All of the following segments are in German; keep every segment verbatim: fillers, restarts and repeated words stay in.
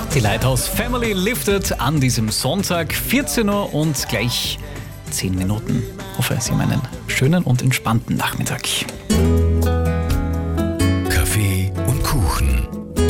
Die Lighthouse Family liftet an diesem Sonntag, vierzehn Uhr und gleich zehn Minuten. Ich hoffe, Sie haben einen schönen und entspannten Nachmittag. Kaffee und Kuchen.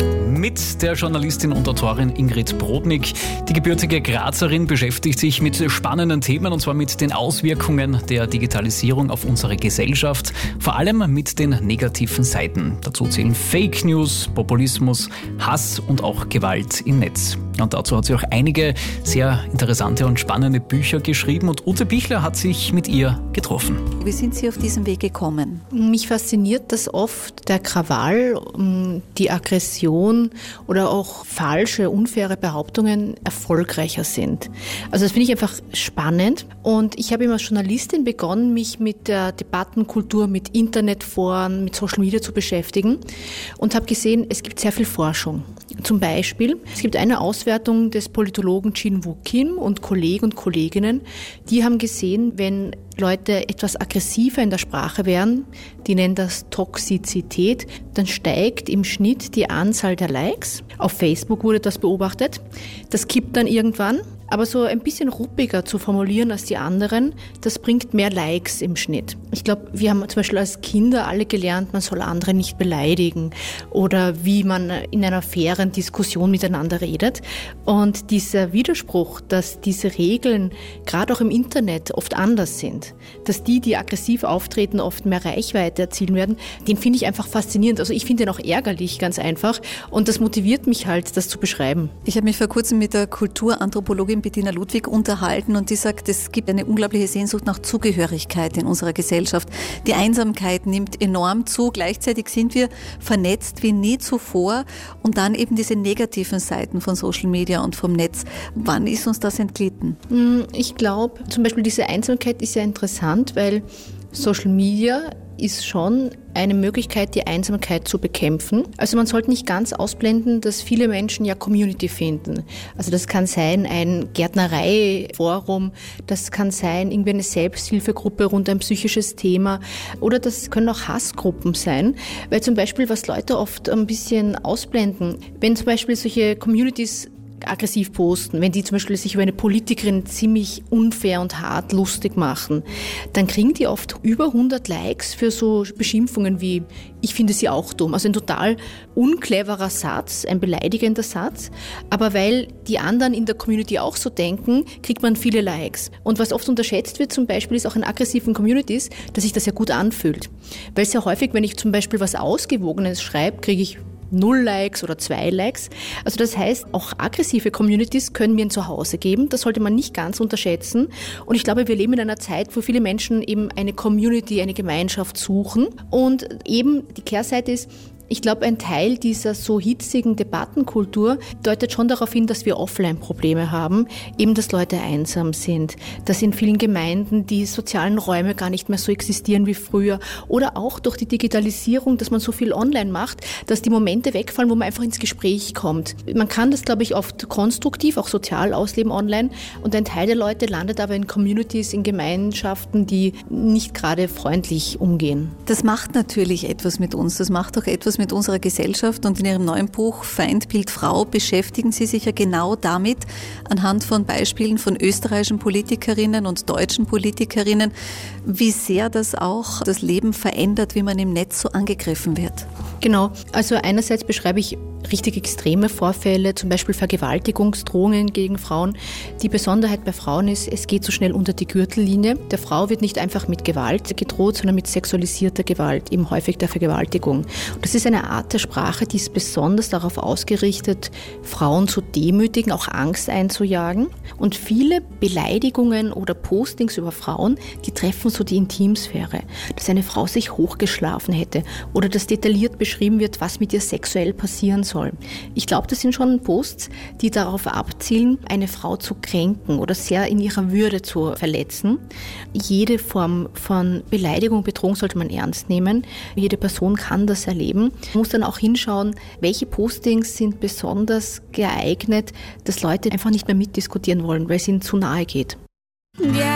Mit der Journalistin und Autorin Ingrid Brodnik. Die gebürtige Grazerin beschäftigt sich mit spannenden Themen, und zwar mit den Auswirkungen der Digitalisierung auf unsere Gesellschaft, vor allem mit den negativen Seiten. Dazu zählen Fake News, Populismus, Hass und auch Gewalt im Netz. Und dazu hat sie auch einige sehr interessante und spannende Bücher geschrieben, und Ute Bichler hat sich mit ihr getroffen. Wie sind Sie auf diesen Weg gekommen? Mich fasziniert, dass oft der Krawall, die Aggression oder auch falsche, unfaire Behauptungen erfolgreicher sind. Also das finde ich einfach spannend. Und ich habe immer als Journalistin begonnen, mich mit der Debattenkultur, mit Internetforen, mit Social Media zu beschäftigen und habe gesehen, es gibt sehr viel Forschung. Zum Beispiel, es gibt eine Auswertung des Politologen Jin-Woo Kim und Kollegen und Kolleginnen, die haben gesehen, wenn Leute etwas aggressiver in der Sprache wären, die nennen das Toxizität, dann steigt im Schnitt die Anzahl der Likes. Auf Facebook wurde das beobachtet. Das kippt dann irgendwann. Aber so ein bisschen ruppiger zu formulieren als die anderen, das bringt mehr Likes im Schnitt. Ich glaube, wir haben zum Beispiel als Kinder alle gelernt, man soll andere nicht beleidigen oder wie man in einer fairen Diskussion miteinander redet. Und dieser Widerspruch, dass diese Regeln gerade auch im Internet oft anders sind, dass die, die aggressiv auftreten, oft mehr Reichweite erzielen werden, den finde ich einfach faszinierend. Also ich finde den auch ärgerlich, ganz einfach. Und das motiviert mich halt, das zu beschreiben. Ich habe mich vor kurzem mit der Kulturanthropologin Bettina Ludwig unterhalten, und die sagt, es gibt eine unglaubliche Sehnsucht nach Zugehörigkeit in unserer Gesellschaft. Die Einsamkeit nimmt enorm zu, gleichzeitig sind wir vernetzt wie nie zuvor, und dann eben diese negativen Seiten von Social Media und vom Netz. Wann ist uns das entglitten? Ich glaube, zum Beispiel diese Einsamkeit ist ja interessant, weil Social Media ist schon eine Möglichkeit, die Einsamkeit zu bekämpfen. Also man sollte nicht ganz ausblenden, dass viele Menschen ja Community finden. Also das kann sein ein Gärtnereiforum, das kann sein irgendwie eine Selbsthilfegruppe rund ein psychisches Thema, oder das können auch Hassgruppen sein, weil zum Beispiel, was Leute oft ein bisschen ausblenden, wenn zum Beispiel solche Communities aggressiv posten, wenn die zum Beispiel sich über eine Politikerin ziemlich unfair und hart lustig machen, dann kriegen die oft über hundert Likes für so Beschimpfungen wie „ich finde sie auch dumm". Also ein total uncleverer Satz, ein beleidigender Satz, aber weil die anderen in der Community auch so denken, kriegt man viele Likes. Und was oft unterschätzt wird zum Beispiel, ist auch in aggressiven Communities, dass sich das ja gut anfühlt. Weil sehr häufig, wenn ich zum Beispiel was Ausgewogenes schreibe, kriege ich null Likes oder zwei Likes. Also das heißt, auch aggressive Communities können mir ein Zuhause geben. Das sollte man nicht ganz unterschätzen. Und ich glaube, wir leben in einer Zeit, wo viele Menschen eben eine Community, eine Gemeinschaft suchen. Und eben die Kehrseite ist, ich glaube, ein Teil dieser so hitzigen Debattenkultur deutet schon darauf hin, dass wir Offline-Probleme haben, eben dass Leute einsam sind, dass in vielen Gemeinden die sozialen Räume gar nicht mehr so existieren wie früher, oder auch durch die Digitalisierung, dass man so viel online macht, dass die Momente wegfallen, wo man einfach ins Gespräch kommt. Man kann das, glaube ich, oft konstruktiv, auch sozial ausleben online, und ein Teil der Leute landet aber in Communities, in Gemeinschaften, die nicht gerade freundlich umgehen. Das macht natürlich etwas mit uns, das macht auch etwas mit unserer Gesellschaft, und in Ihrem neuen Buch Feindbild Frau beschäftigen Sie sich ja genau damit, anhand von Beispielen von österreichischen Politikerinnen und deutschen Politikerinnen, wie sehr das auch das Leben verändert, wie man im Netz so angegriffen wird. Genau, also einerseits beschreibe ich richtig extreme Vorfälle, zum Beispiel Vergewaltigungsdrohungen gegen Frauen. Die Besonderheit bei Frauen ist, es geht so schnell unter die Gürtellinie. Der Frau wird nicht einfach mit Gewalt gedroht, sondern mit sexualisierter Gewalt, eben häufig der Vergewaltigung. Und das ist eine Art der Sprache, die ist besonders darauf ausgerichtet, Frauen zu demütigen, auch Angst einzujagen. Und viele Beleidigungen oder Postings über Frauen, die treffen so die Intimsphäre, dass eine Frau sich hochgeschlafen hätte oder dass detailliert beschrieben wird, was mit ihr sexuell passieren soll. Ich glaube, das sind schon Posts, die darauf abzielen, eine Frau zu kränken oder sehr in ihrer Würde zu verletzen. Jede Form von Beleidigung, Bedrohung sollte man ernst nehmen. Jede Person kann das erleben. Man muss dann auch hinschauen, welche Postings sind besonders geeignet, dass Leute einfach nicht mehr mitdiskutieren wollen, weil es ihnen zu nahe geht.